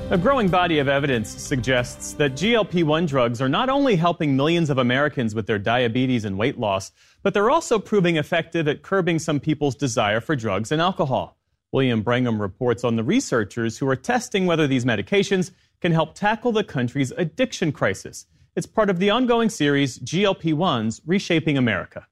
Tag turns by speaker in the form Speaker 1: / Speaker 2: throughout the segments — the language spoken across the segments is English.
Speaker 1: A growing body of evidence suggests that GLP-1 drugs are not only helping millions of Americans with their diabetes and weight loss, but they're also proving effective at curbing some people's desire for drugs and alcohol. William Brangham reports on the researchers who are testing whether these medications can help tackle the country's addiction crisis. It's part of the ongoing series, GLP-1s Reshaping America.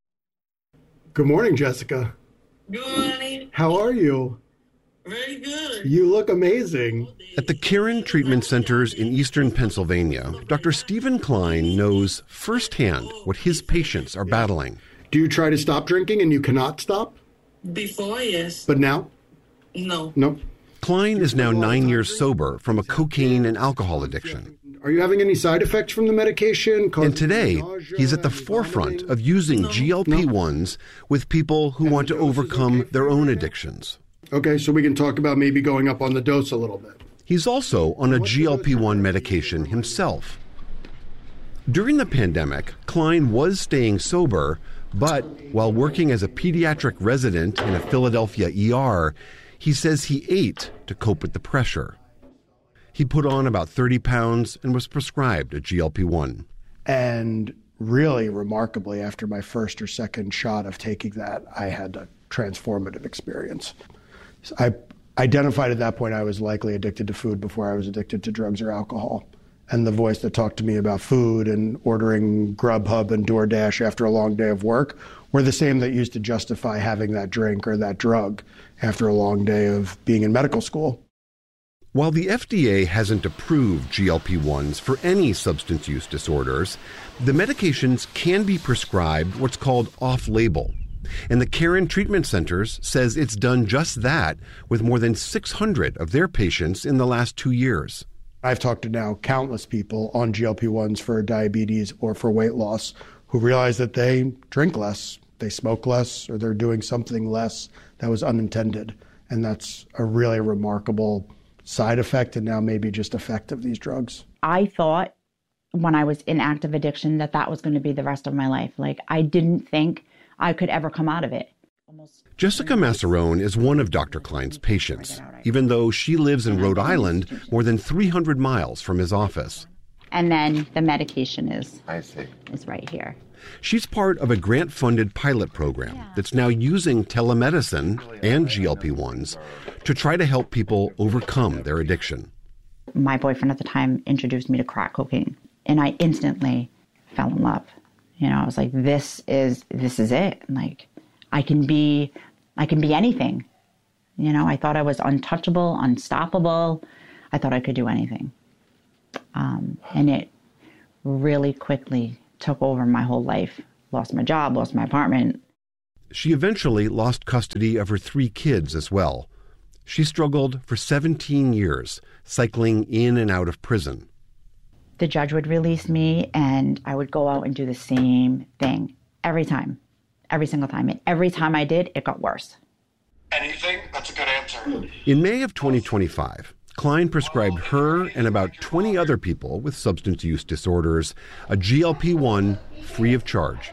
Speaker 2: Good morning, Jessica.
Speaker 3: Good morning.
Speaker 2: How are you?
Speaker 3: Very good.
Speaker 2: You look amazing.
Speaker 4: At the Caron Treatment Centers in eastern Pennsylvania, Dr. Stephen Klein knows firsthand what his patients are battling.
Speaker 2: Do you try to stop drinking and you cannot stop?
Speaker 3: Before, yes.
Speaker 2: But now?
Speaker 3: No.
Speaker 2: No.
Speaker 4: Klein is now 9 years sober from a cocaine and alcohol addiction.
Speaker 2: Are you having any side effects from the medication?
Speaker 4: And today, he's at the forefront of using GLP-1s with people who want to overcome their own addictions.
Speaker 2: Okay, so we can talk about maybe going up on the dose a little bit.
Speaker 4: He's also on a GLP-1 medication himself. During the pandemic, Klein was staying sober, but while working as a pediatric resident in a Philadelphia ER, he says he ate to cope with the pressure. He put on about 30 pounds and was prescribed a GLP-1.
Speaker 2: And really remarkably, after my first or second shot of taking that, I had a transformative experience. I identified at that point I was likely addicted to food before I was addicted to drugs or alcohol. And the voice that talked to me about food and ordering Grubhub and DoorDash after a long day of work were the same that used to justify having that drink or that drug after a long day of being in medical school.
Speaker 4: While the FDA hasn't approved GLP-1s for any substance use disorders, the medications can be prescribed what's called off-label. And the Caron Treatment Centers says it's done just that with more than 600 of their patients in the last 2 years.
Speaker 2: I've talked to now countless people on GLP-1s for diabetes or for weight loss who realize that they drink less, they smoke less, or they're doing something less that was unintended. And that's a really remarkable side effect and now maybe just effect of these drugs.
Speaker 5: I thought when I was in active addiction that was going to be the rest of my life. Like, I didn't think I could ever come out of it.
Speaker 4: Jessica Massarone is one of Dr. Klein's patients, even though she lives in Rhode Island, more than 300 miles from his office.
Speaker 5: And then the medication is right here.
Speaker 4: She's part of a grant-funded pilot program that's now using telemedicine and GLP-1s to try to help people overcome their addiction.
Speaker 5: My boyfriend at the time introduced me to crack cocaine, and I instantly fell in love. You know, I was like, this is it. Like, I can be anything. You know, I thought I was untouchable, unstoppable. I thought I could do anything. And it really quickly took over my whole life. Lost my job, lost my apartment.
Speaker 4: She eventually lost custody of her 3 kids as well. She struggled for 17 years, cycling in and out of prison.
Speaker 5: The judge would release me, and I would go out and do the same thing every time, every single time. And every time I did, it got worse.
Speaker 6: Anything? That's a good answer.
Speaker 4: In May of 2025, Klein prescribed her and about 20 other people with substance use disorders a GLP-1 free of charge.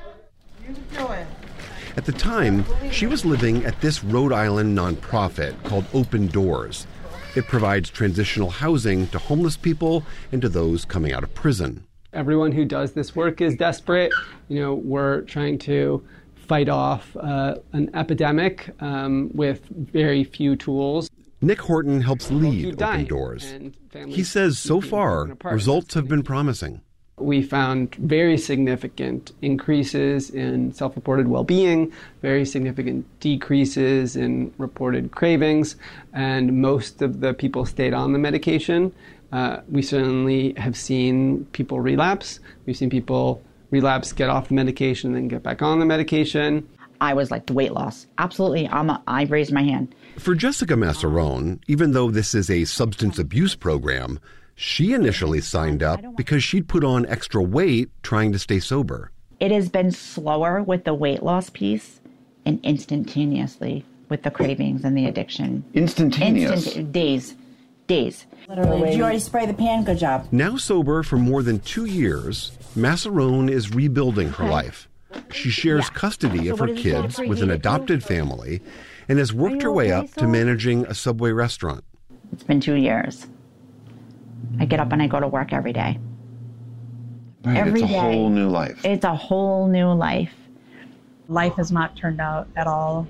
Speaker 4: At the time, she was living at this Rhode Island nonprofit called Open Doors. It provides transitional housing to homeless people and to those coming out of prison.
Speaker 7: Everyone who does this work is desperate. You know, we're trying to fight off an epidemic with very few tools.
Speaker 4: Nick Horton helps lead Open Doors. He says so far, results have been promising.
Speaker 7: We found very significant increases in self-reported well-being, very significant decreases in reported cravings, and most of the people stayed on the medication. We certainly have seen people relapse. We've seen people relapse, get off the medication, then get back on the medication.
Speaker 5: I was like, the weight loss. Absolutely. I raised my hand.
Speaker 4: For Jessica Massarone, even though this is a substance abuse program, she initially signed up because she'd put on extra weight trying to stay sober.
Speaker 5: It has been slower with the weight loss piece and instantaneously with the cravings and the addiction.
Speaker 8: Instantaneous?
Speaker 5: Days.
Speaker 9: Literally. Did you already spray the pan? Good job.
Speaker 4: Now sober for more than 2 years, Massarone is rebuilding her life. She shares custody of her kids with an adopted family and has worked her way up to managing a Subway restaurant.
Speaker 5: It's been 2 years. I get up and I go to work every day.
Speaker 8: Right,
Speaker 5: Every
Speaker 8: it's a
Speaker 5: day.
Speaker 8: whole new life.
Speaker 5: It's a whole new life.
Speaker 10: Life has not turned out at all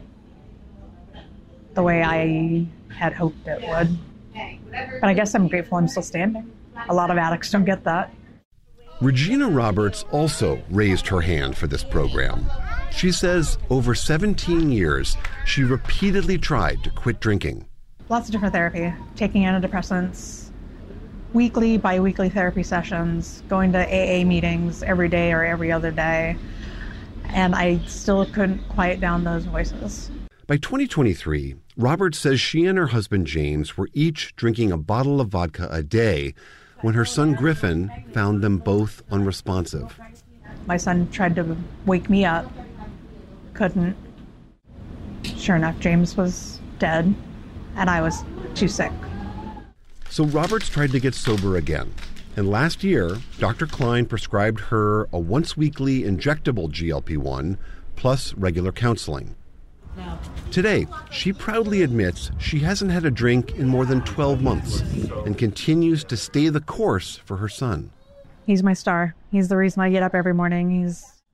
Speaker 10: the way I had hoped it would. But I guess I'm grateful I'm still standing. A lot of addicts don't get that.
Speaker 4: Regina Roberts also raised her hand for this program. She says over 17 years, she repeatedly tried to quit drinking.
Speaker 10: Lots of different therapy, taking antidepressants, weekly, bi-weekly therapy sessions, going to AA meetings every day or every other day. And I still couldn't quiet down those voices.
Speaker 4: By 2023, Roberts says she and her husband James were each drinking a bottle of vodka a day when her son Griffin found them both unresponsive.
Speaker 10: My son tried to wake me up, couldn't. Sure enough, James was dead, and I was too sick.
Speaker 4: So Roberts tried to get sober again. And last year, Dr. Klein prescribed her a once-weekly injectable GLP-1 plus regular counseling. Today, she proudly admits she hasn't had a drink in more than 12 months and continues to stay the course for her son.
Speaker 10: He's my star. He's the reason I get up every morning.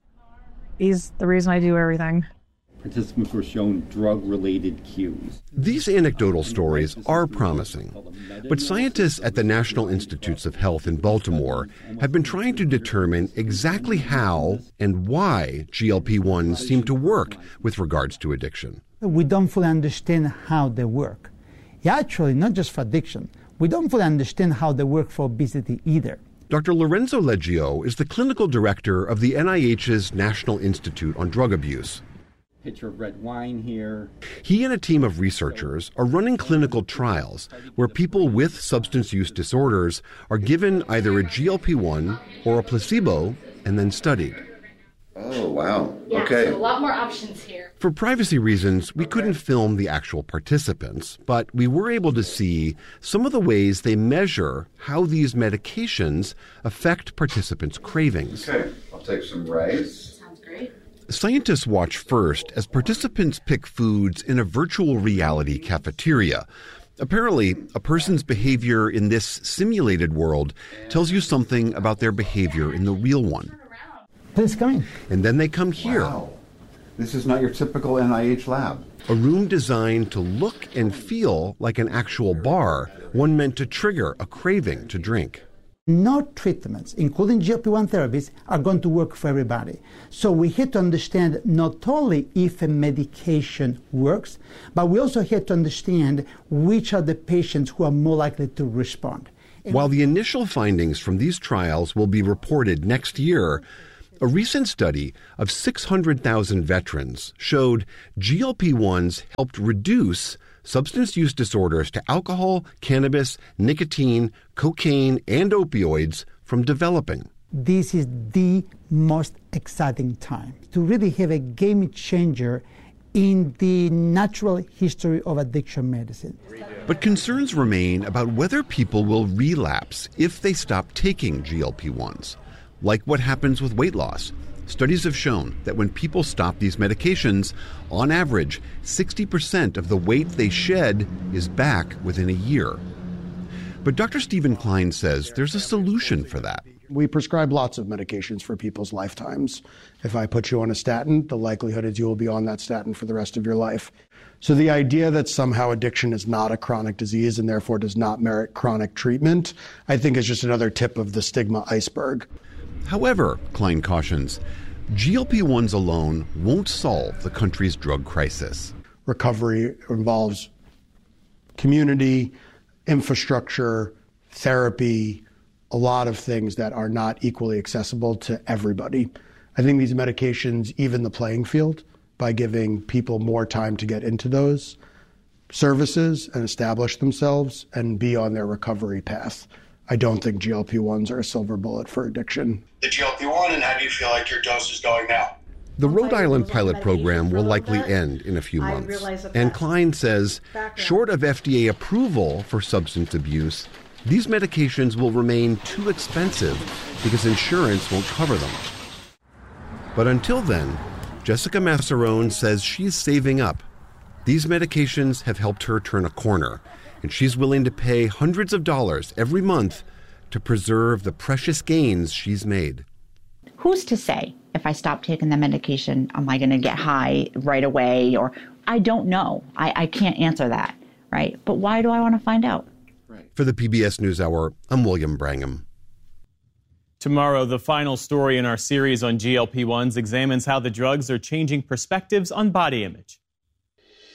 Speaker 10: He's the reason I do everything.
Speaker 11: Participants were shown drug-related cues.
Speaker 4: These anecdotal stories are promising, but scientists at the National Institutes of Health in Baltimore have been trying to determine exactly how and why GLP-1s seem to work with regards to addiction.
Speaker 12: We don't fully understand how they work. Actually, not just for addiction. We don't fully understand how they work for obesity either.
Speaker 4: Dr. Lorenzo Leggio is the clinical director of the NIH's National Institute on Drug Abuse.
Speaker 11: Pitcher of red wine here.
Speaker 4: He and a team of researchers are running clinical trials where people with substance use disorders are given either a GLP-1 or a placebo and then studied.
Speaker 8: Oh, wow.
Speaker 13: Yeah,
Speaker 8: Okay.
Speaker 13: so a lot more options here.
Speaker 4: For privacy reasons, we couldn't film the actual participants, but we were able to see some of the ways they measure how these medications affect participants' cravings.
Speaker 8: Okay, I'll take some rice.
Speaker 13: Sounds great.
Speaker 4: Scientists watch first as participants pick foods in a virtual reality cafeteria. Apparently, a person's behavior in this simulated world tells you something about their behavior in the real one.
Speaker 12: Please come in.
Speaker 4: And then they come here.
Speaker 8: Wow. This is not your typical NIH lab.
Speaker 4: A room designed to look and feel like an actual bar, one meant to trigger a craving to drink.
Speaker 12: No treatments, including GLP-1 therapies, are going to work for everybody. So we have to understand not only if a medication works, but we also have to understand which are the patients who are more likely to respond.
Speaker 4: While the initial findings from these trials will be reported next year, a recent study of 600,000 veterans showed GLP-1s helped reduce substance use disorders to alcohol, cannabis, nicotine, cocaine, and opioids from developing.
Speaker 12: This is the most exciting time to really have a game changer in the natural history of addiction medicine.
Speaker 4: But concerns remain about whether people will relapse if they stop taking GLP-1s. Like what happens with weight loss. Studies have shown that when people stop these medications, on average, 60% of the weight they shed is back within a year. But Dr. Stephen Klein says there's a solution for that.
Speaker 2: We prescribe lots of medications for people's lifetimes. If I put you on a statin, the likelihood is you will be on that statin for the rest of your life. So the idea that somehow addiction is not a chronic disease and therefore does not merit chronic treatment, I think is just another tip of the stigma iceberg.
Speaker 4: However, Klein cautions, GLP-1s alone won't solve the country's drug crisis.
Speaker 2: Recovery involves community, infrastructure, therapy, a lot of things that are not equally accessible to everybody. I think these medications even the playing field by giving people more time to get into those services and establish themselves and be on their recovery path. I don't think GLP-1s are a silver bullet for addiction.
Speaker 6: The GLP-1, and how do you feel like your dose is going now?
Speaker 4: The Rhode Island pilot program will likely end in a few months. And Klein says, short of FDA approval for substance abuse, these medications will remain too expensive because insurance won't cover them. But until then, Jessica Massarone says she's saving up. These medications have helped her turn a corner, and she's willing to pay hundreds of dollars every month to preserve the precious gains she's made.
Speaker 5: Who's to say if I stop taking the medication, am I going to get high right away? Or I don't know. I can't answer that, right? But why do I want to find out?
Speaker 4: For the PBS NewsHour, I'm William Brangham.
Speaker 1: Tomorrow, the final story in our series on GLP-1s examines how the drugs are changing perspectives on body image.